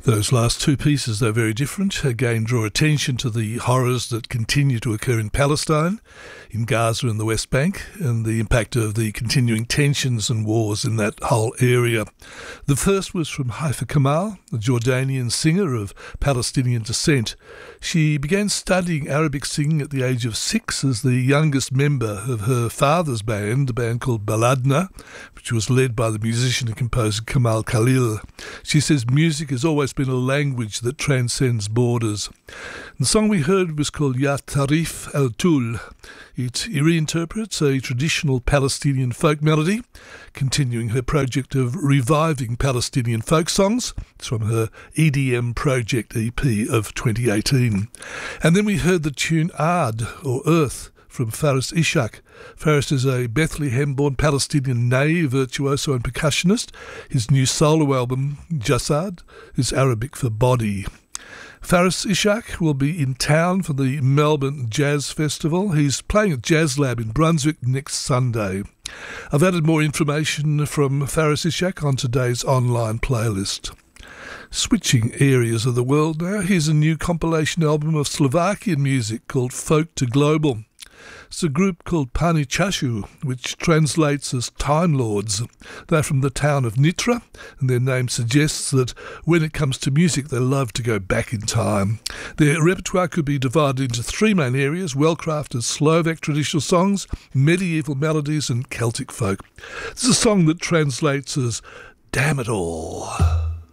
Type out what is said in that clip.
Those last two pieces, though very different, again draw attention to the horrors that continue to occur in Palestine, in Gaza and the West Bank, and the impact of the continuing tensions and wars in that whole area. The first was from Haifa Kamal, a Jordanian singer of Palestinian descent. She began studying Arabic singing at the age of 6 as the youngest member of her father's band, a band called Baladna, which was led by the musician and composer Kamal Khalil. She says music has always been a language that transcends borders. The song we heard was called Ya Tarif Al-Tul. It reinterprets a traditional Palestinian folk melody, continuing her project of reviving Palestinian folk songs. It's from her EDM Project EP of 2018. And then we heard the tune Ad, or Earth, from Faris Ishak. Faris is a Bethlehem-born Palestinian ney, virtuoso and percussionist. His new solo album, Jasad, is Arabic for body. Faris Ishak will be in town for the Melbourne Jazz Festival. He's playing at Jazz Lab in Brunswick next Sunday. I've added more information from Faris Ishak on today's online playlist. Switching areas of the world now, here's a new compilation album of Slovakian music called Folk to Global. It's a group called Pani Chashu, which translates as Time Lords. They're from the town of Nitra, and their name suggests that when it comes to music, they love to go back in time. Their repertoire could be divided into three main areas: well-crafted Slovak traditional songs, medieval melodies, and Celtic folk. It's a song that translates as Damn It All.